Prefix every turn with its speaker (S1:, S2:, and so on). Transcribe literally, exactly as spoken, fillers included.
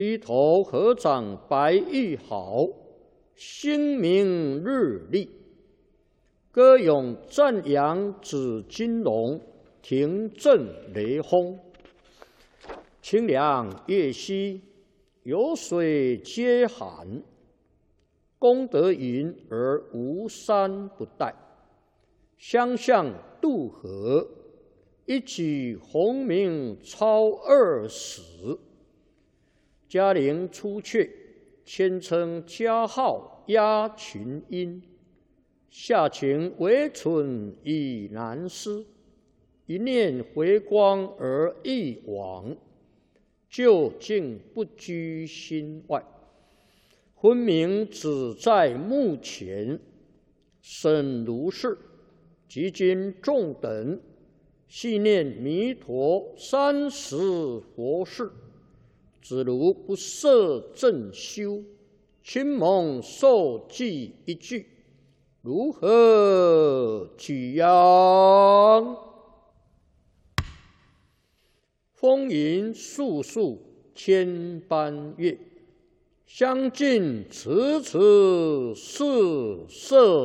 S1: 低头合掌白玉好，星明日丽。歌咏赞扬紫金龙，庭震雷轰。清凉夜兮，有水皆寒。功德云而无山不殆。相向渡河，一举鸿名超二十。嘉陵出阙，千称佳号压群英。下情唯存已难思，一念回光而一往，究竟不居心外。昏明只在目前，审如是，即今众等细念弥陀三十佛事，只如不摄正修，亲蒙受记一句，如何举扬？风吟树树千般乐，相近迟迟是色。